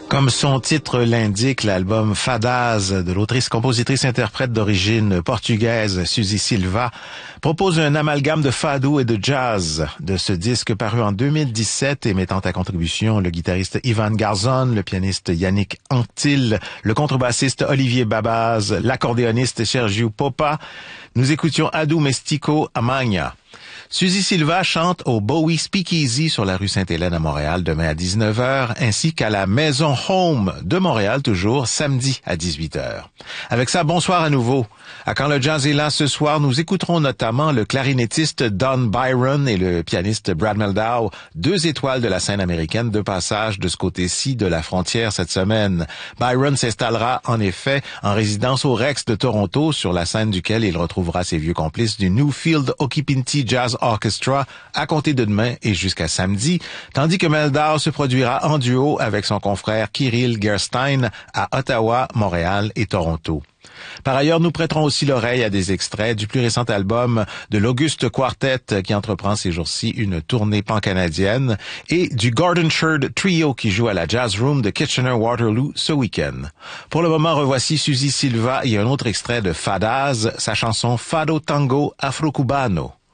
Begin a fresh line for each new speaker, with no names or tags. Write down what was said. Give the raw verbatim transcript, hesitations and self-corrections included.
Comme son titre l'indique, l'album Fadaz de l'autrice, compositrice, interprète d'origine portugaise Suzy Silva propose un amalgame de fado et de jazz. De ce disque paru en deux mille dix-sept et mettant à contribution le guitariste Ivan Garzon, le pianiste Yannick Antil, le contrebassiste Olivier Babaz, l'accordéoniste Sergio Popa, nous écoutions Adu Mestico Amagna. Suzy Silva chante au Bowie Speakeasy sur la rue Sainte-Hélène à Montréal demain à dix-neuf heures, ainsi qu'à la Maison Home de Montréal toujours samedi à dix-huit heures. Avec ça, bonsoir à nouveau. À Quand le jazz est là ce soir, nous écouterons notamment le clarinettiste Don Byron et le pianiste Brad Mehldau, deux étoiles de la scène américaine de passage de ce côté-ci de la frontière cette semaine. Byron s'installera en effet en résidence au Rex de Toronto, sur la scène duquel il retrouvera ses vieux complices du Newfield Okipinti Jazz Orchestra à compter de demain et jusqu'à samedi, tandis que Mehldau se produira en duo avec son confrère Kirill Gerstein à Ottawa, Montréal et Toronto. Par ailleurs, nous prêterons aussi l'oreille à des extraits du plus récent album de l'Auguste Quartet qui entreprend ces jours-ci une tournée pan-canadienne et du Garden Sherd Trio qui joue à la Jazz Room de Kitchener-Waterloo ce week-end. Pour le moment, revoici Suzy Silva et un autre extrait de Fadaz, sa chanson Fado Tango Afro-Cubano.